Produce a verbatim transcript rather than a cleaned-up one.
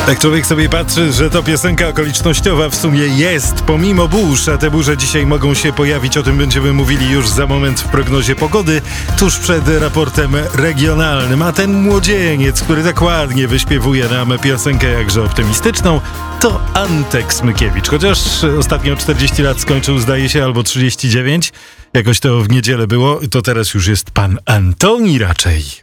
Tak człowiek sobie patrzy, że to piosenka okolicznościowa w sumie jest, pomimo burz, a te burze dzisiaj mogą się pojawić, o tym będziemy mówili już za moment w prognozie pogody, tuż przed raportem regionalnym. A ten młodzieniec, który tak ładnie wyśpiewuje nam piosenkę jakże optymistyczną, to Antek Smykiewicz. Chociaż ostatnio czterdzieści lat skończył, zdaje się, albo trzydzieści dziewięć, jakoś to w niedzielę było, to teraz już jest pan Antoni raczej.